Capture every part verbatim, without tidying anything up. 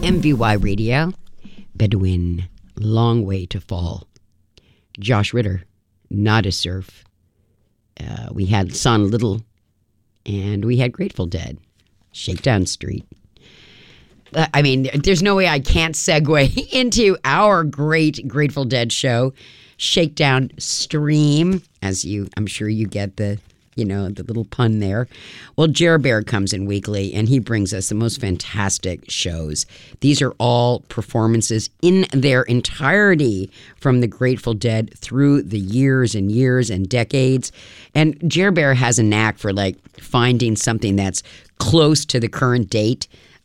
M V Y Radio, Bedouin, Long Way to Fall. Josh Ritter, Nada Surf. Uh, we had Son Little, and we had Grateful Dead, Shakedown Street. Uh, I mean, there's no way I can't segue into our great Grateful Dead show, Shakedown Stream, as you, I'm sure you get the, you know, the little pun there. Well, Jer Bear comes in weekly, and he brings us the most fantastic shows. These are all performances in their entirety from the Grateful Dead through the years and years and decades. And Jer Bear has a knack for, like, finding something that's close to the current date,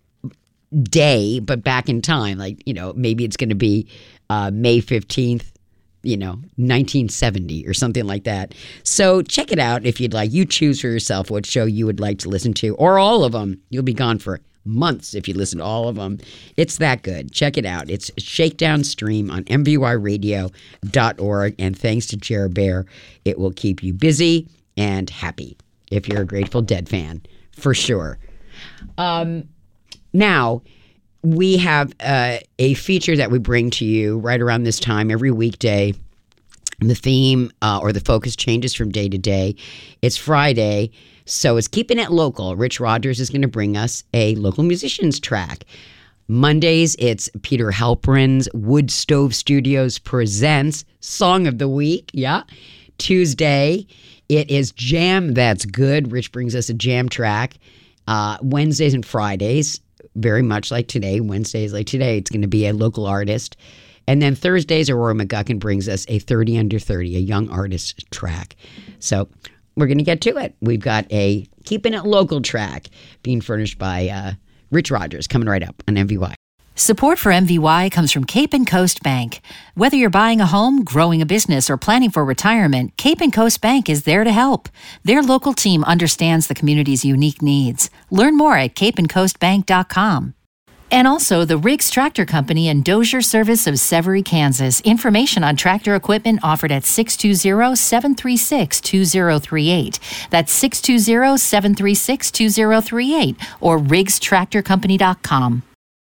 day, but back in time. Like, you know, maybe it's going to be uh, May fifteenth. You know, nineteen seventy or something like that. So check it out if you'd like. You choose for yourself what show you would like to listen to, or all of them. You'll be gone for months if you listen to all of them. It's that good. Check it out. It's Shakedown Stream on M V Y radio dot org. And thanks to Jer Bear, it will keep you busy and happy if you're a Grateful Dead fan, for sure. Um, now, we have uh, a feature that we bring to you right around this time every weekday. The theme uh, or the focus changes from day to day. It's Friday, so it's keeping it local. Rich Rogers is going to bring us a local musicians track. Mondays, it's Peter Halperin's Wood Stove Studios presents Song of the Week. Yeah. Tuesday, it is Jam That's Good. Rich brings us a jam track. Uh, Wednesdays and Fridays, very much like today, Wednesdays like today, it's going to be a local artist. And then Thursdays, Aurora McGuckin brings us a thirty under thirty, a young artist track. So we're going to get to it. We've got a Keeping It Local track being furnished by uh, Rich Rogers coming right up on M V Y. Support for M V Y comes from Cape and Coast Bank. Whether you're buying a home, growing a business, or planning for retirement, Cape and Coast Bank is there to help. Their local team understands the community's unique needs. Learn more at cape and coast bank dot com. And also the Riggs Tractor Company and Dozier Service of Severy, Kansas. Information on tractor equipment offered at six two zero, seven three six, two zero three eight. That's six two zero, seven three six, two zero three eight or riggs tractor company dot com.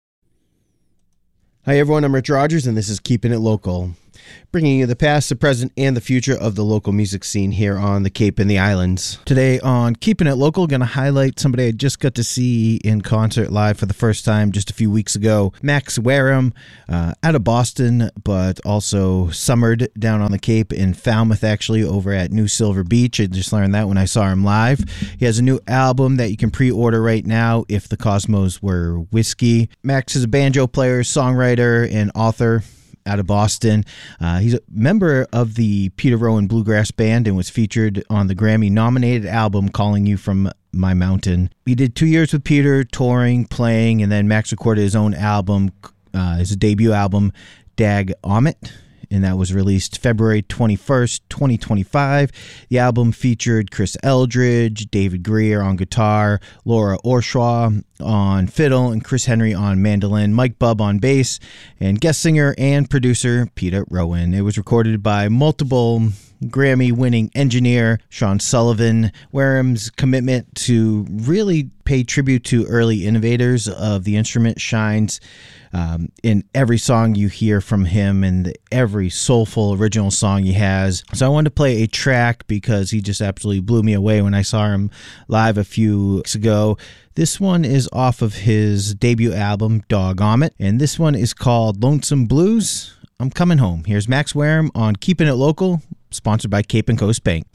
Hi everyone, I'm Rich Rogers and this is Keeping It Local, bringing you the past, the present, and the future of the local music scene here on the Cape and the Islands. Today on Keeping It Local, going to highlight somebody I just got to see in concert live for the first time just a few weeks ago. Max Wareham, uh, out of Boston, but also summered down on the Cape in Falmouth, actually, over at New Silver Beach. I just learned that when I saw him live. He has a new album that you can pre-order right now, If the Cosmos Were Whiskey. Max is a banjo player, songwriter, and author out of Boston. Uh, he's a member of the Peter Rowan Bluegrass Band and was featured on the Grammy-nominated album Calling You From My Mountain. He did two years with Peter, touring, playing, and then Max recorded his own album, uh, his debut album, Dag Omit, and that was released February twenty-first, twenty twenty-five. The album featured Chris Eldridge, David Greer on guitar, Laura Orshaw on fiddle, and Chris Henry on mandolin, Mike Bubb on bass, and guest singer and producer Peter Rowan. It was recorded by multiple Grammy-winning engineer Sean Sullivan. Wareham's commitment to really pay tribute to early innovators of the instrument shines um, in every song you hear from him and every soulful original song he has. So I wanted to play a track because he just absolutely blew me away when I saw him live a few weeks ago. This one is off of his debut album, Dag Omit, and this one is called Lonesome Blues. I'm Coming Home. Here's Max Wareham on Keeping It Local, sponsored by Cape and Coast Bank.